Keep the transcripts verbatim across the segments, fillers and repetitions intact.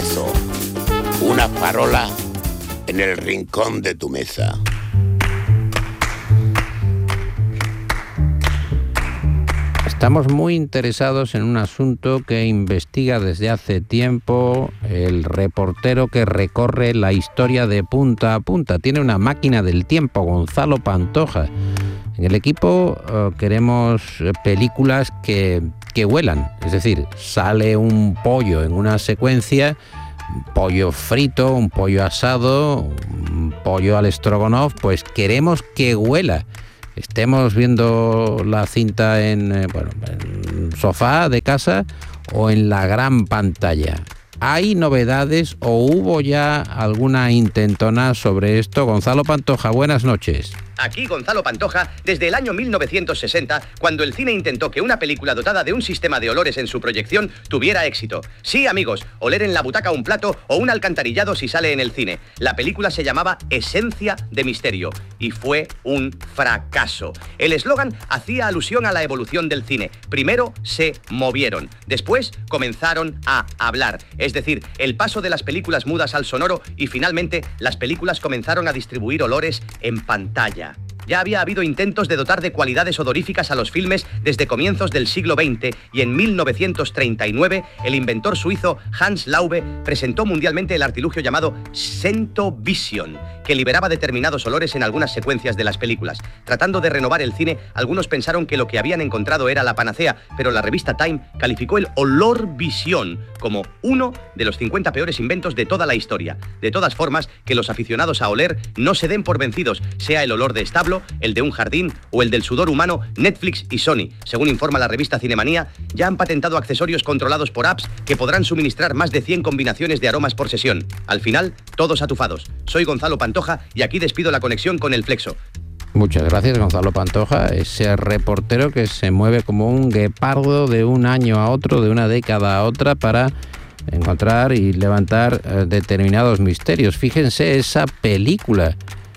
Flezo, una farola en el rincón de tu mesa. Estamos muy interesados en un asunto que investiga desde hace tiempo el reportero que recorre la historia de punta a punta. Tiene una máquina del tiempo, Gonzalo Pantoja. En el equipo uh, queremos películas que, que huelan, es decir, sale un pollo en una secuencia, un pollo frito, un pollo asado, un pollo al stroganoff, pues queremos que huela. Estemos viendo la cinta en, eh, bueno, en un sofá de casa o en la gran pantalla. ¿Hay novedades o hubo ya alguna intentona sobre esto? Gonzalo Pantoja, buenas noches. Aquí Gonzalo Pantoja, desde el año mil novecientos sesenta, cuando el cine intentó que una película dotada de un sistema de olores en su proyección tuviera éxito. Sí, amigos, oler en la butaca un plato o un alcantarillado si sale en el cine. La película se llamaba Esencia de Misterio y fue un fracaso. El eslogan hacía alusión a la evolución del cine. Primero se movieron, después comenzaron a hablar. Es decir, el paso de las películas mudas al sonoro y finalmente las películas comenzaron a distribuir olores en pantalla. Ya había habido intentos de dotar de cualidades odoríficas a los filmes desde comienzos del siglo veinte y en mil novecientos treinta y nueve el inventor suizo Hans Laube presentó mundialmente el artilugio llamado Scent-O-Vision, que liberaba determinados olores en algunas secuencias de las películas. Tratando de renovar el cine, algunos pensaron que lo que habían encontrado era la panacea, pero la revista Time calificó el olor visión como uno de los cincuenta peores inventos de toda la historia. De todas formas, que los aficionados a oler no se den por vencidos, sea el olor de establo, el de un jardín o el del sudor humano. Netflix y Sony, según informa la revista Cinemanía, ya han patentado accesorios controlados por apps que podrán suministrar más de cien combinaciones de aromas por sesión. Al final, todos atufados. Soy Gonzalo Pantoja y aquí despido la conexión con el Flexo. Muchas gracias, Gonzalo Pantoja, ese reportero que se mueve como un guepardo de un año a otro, de una década a otra, para encontrar y levantar eh, determinados misterios. Fíjense esa película,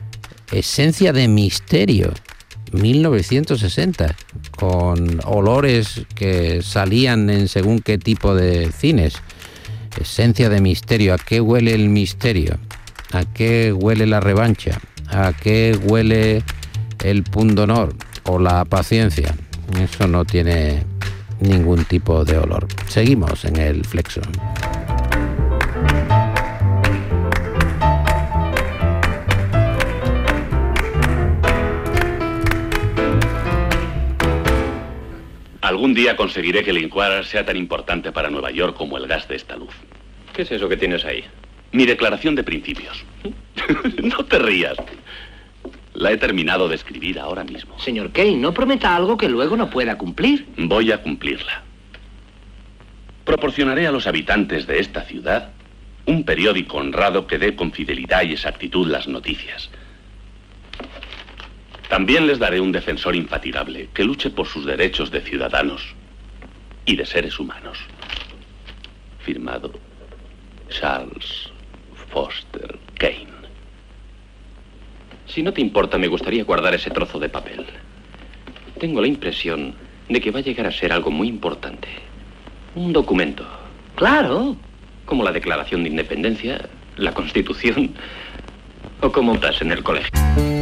Esencia de Misterio, mil novecientos sesenta, con olores que salían en según qué tipo de cines. Esencia de Misterio, ¿a qué huele el misterio? ¿A qué huele la revancha? ¿A qué huele el pundonor o la paciencia? Eso no tiene ningún tipo de olor. Seguimos en el Flexo. Algún día conseguiré que el Inquirer sea tan importante para Nueva York como el gas de esta luz. ¿Qué es eso que tienes ahí? Mi declaración de principios. No te rías. La he terminado de escribir ahora mismo. Señor Kane, no prometa algo que luego no pueda cumplir. Voy a cumplirla. Proporcionaré a los habitantes de esta ciudad un periódico honrado que dé con fidelidad y exactitud las noticias. También les daré un defensor infatigable que luche por sus derechos de ciudadanos y de seres humanos. Firmado Charles Foster Kane. Si no te importa, me gustaría guardar ese trozo de papel. Tengo la impresión de que va a llegar a ser algo muy importante. Un documento. Claro. Como la Declaración de Independencia, la Constitución o como estás en el colegio.